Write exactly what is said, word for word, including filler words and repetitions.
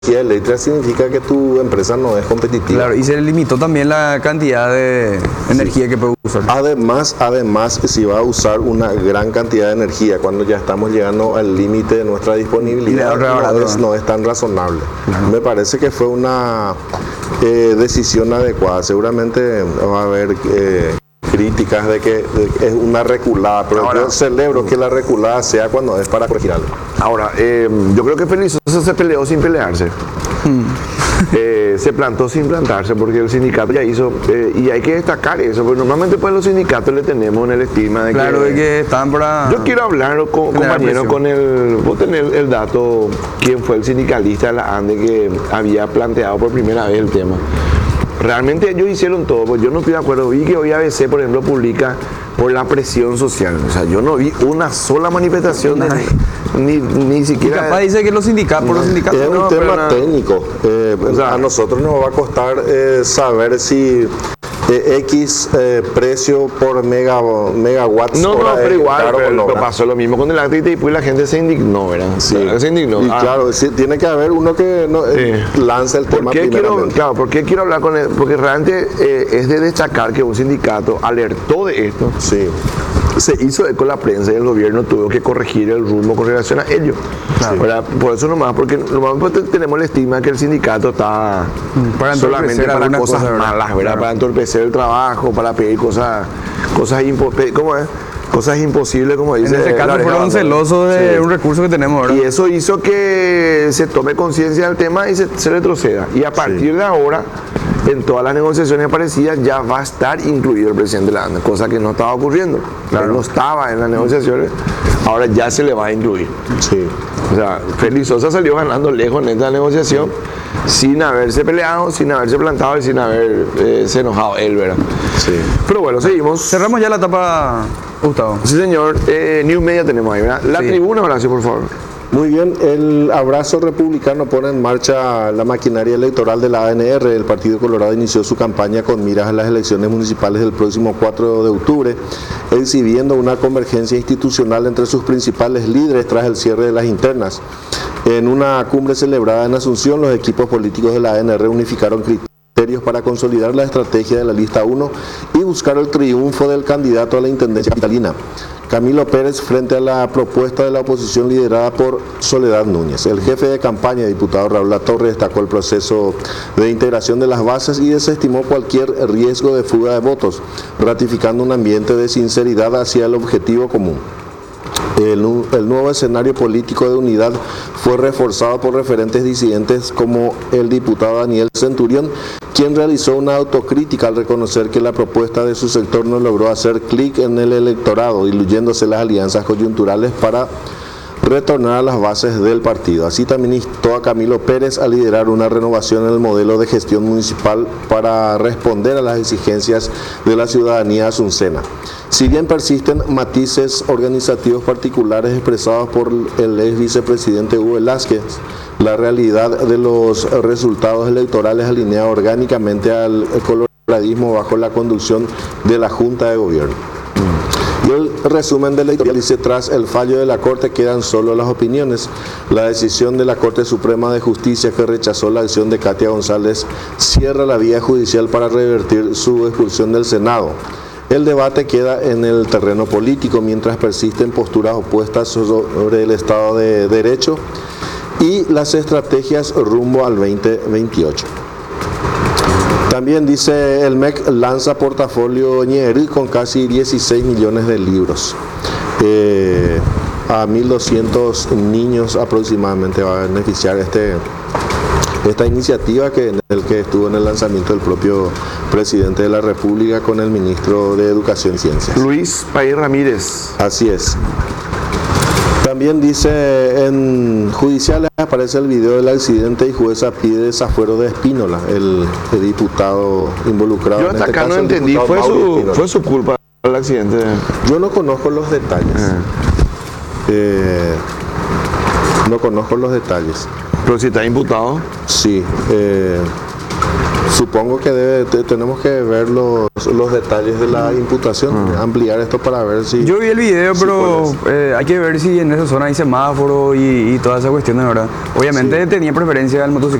eléctrica significa que tu empresa no es competitiva. Claro, y se limitó también la cantidad de energía sí. que puede usar. Además, además, si va a usar una gran cantidad de energía cuando ya estamos llegando al límite de nuestra disponibilidad, no es, no es tan razonable. Claro. Me parece que fue una eh, decisión adecuada. Seguramente va a haber eh, críticas de que de, es una reculada, pero ahora, yo celebro que la reculada sea cuando es para corregir algo. Ahora, eh, yo creo que Felizosa se peleó sin pelearse. Hmm. Eh, se plantó sin plantarse porque el sindicato ya hizo, eh, y hay que destacar eso, porque normalmente pues los sindicatos le tenemos en el estima de claro, que... de que están para... Yo quiero hablar, con, compañero, con el... Vos tenés el dato, quién fue el sindicalista de la ANDE que había planteado por primera vez el tema. Realmente ellos hicieron todo, pues yo no estoy de acuerdo. Vi que hoy A B C, por ejemplo, publica por la presión social. O sea, yo no vi una sola manifestación, de, ni, ni siquiera... Y capaz dice que los sindicatos, por los sindicatos... Es un no, tema no. técnico. Eh, o sea, a nosotros nos va a costar eh, saber si eh, X eh, precio por mega, megawatts. No, no, pero igual, claro, pero, no, pero pasó lo mismo con el acto y después la gente se indignó, ¿verdad? Sí. Se indignó. Y ah. claro, sí, tiene que haber uno que no, eh, sí. lance el tema quiero, Claro, ¿por qué quiero hablar con él? Porque realmente eh, es de destacar que un sindicato alertó de esto. Sí. Se hizo eco la prensa y el gobierno tuvo que corregir el rumbo con relación a ello. Claro. Por eso nomás, porque normalmente tenemos el estigma que el sindicato está para solamente para cosas cosas malas, ¿verdad? Claro. Para entorpecer el trabajo, para pedir cosas, cosas imposibles, ¿cómo es? Cosas imposibles, como dice. En este caso fueron celosos de sí. un recurso que tenemos, ¿verdad? Y eso hizo que se tome conciencia del tema y se, se retroceda. Y a partir sí. de ahora, en todas las negociaciones parecidas ya va a estar incluido el presidente de la ANDE, cosa que no estaba ocurriendo. Claro. Él no estaba en las negociaciones, ahora ya se le va a incluir. Sí. O sea, Felizosa salió ganando lejos en esta negociación sin haberse peleado, sin haberse plantado y sin haberse eh, enojado él, ¿verdad? Sí. Pero bueno, seguimos. Cerramos ya la etapa, Gustavo. Sí, señor. Eh, News Media tenemos ahí, ¿verdad? La sí. tribuna, Horacio, por favor. Muy bien, el Abrazo Republicano pone en marcha la maquinaria electoral de la A N R. El Partido Colorado inició su campaña con miras a las elecciones municipales del próximo cuatro de octubre, exhibiendo una convergencia institucional entre sus principales líderes tras el cierre de las internas. En una cumbre celebrada en Asunción, los equipos políticos de la A N R unificaron criterios para consolidar la estrategia de la lista uno y buscar el triunfo del candidato a la intendencia capitalina, Camilo Pérez, frente a la propuesta de la oposición liderada por Soledad Núñez. El jefe de campaña, diputado Raúl Latorre, destacó el proceso de integración de las bases y desestimó cualquier riesgo de fuga de votos, ratificando un ambiente de sinceridad hacia el objetivo común. El, el nuevo escenario político de unidad fue reforzado por referentes disidentes como el diputado Daniel Centurión, quien realizó una autocrítica al reconocer que la propuesta de su sector no logró hacer clic en el electorado, diluyéndose las alianzas coyunturales para retornar a las bases del partido. Así también instó a Camilo Pérez a liderar una renovación en el modelo de gestión municipal para responder a las exigencias de la ciudadanía asuncena. Si bien persisten matices organizativos particulares expresados por el ex vicepresidente Hugo Velázquez, la realidad de los resultados electorales alinea orgánicamente al coloradismo bajo la conducción de la Junta de Gobierno. Y el resumen del editorial dice: tras el fallo de la Corte quedan solo las opiniones. La decisión de la Corte Suprema de Justicia, que rechazó la acción de Katia González, cierra la vía judicial para revertir su expulsión del Senado. El debate queda en el terreno político mientras persisten posturas opuestas sobre el Estado de Derecho y las estrategias rumbo al veinte veintiocho. También dice el M E C lanza portafolio Ñeri con casi dieciséis millones de libros. Eh, a mil doscientos niños aproximadamente va a beneficiar este, esta iniciativa que, en el que estuvo en el lanzamiento el propio presidente de la República con el ministro de Educación y Ciencias. Luis País Ramírez. Así es. También dice en judiciales aparece el video del accidente y jueza pide desafuero de Espínola, el, el diputado involucrado. Yo hasta en este acá caso, no entendí, fue su, fue su culpa el accidente. Yo no conozco los detalles. Ah. Eh, no conozco los detalles. Pero si está imputado. Sí. Eh, Supongo que debe, te, tenemos que ver los, los detalles de la imputación, uh-huh. ampliar esto para ver si... Yo vi el video, si pero eh, hay que ver si en esa zona hay semáforo y, y toda esa cuestión, de verdad. Obviamente sí. tenía preferencia al motociclista.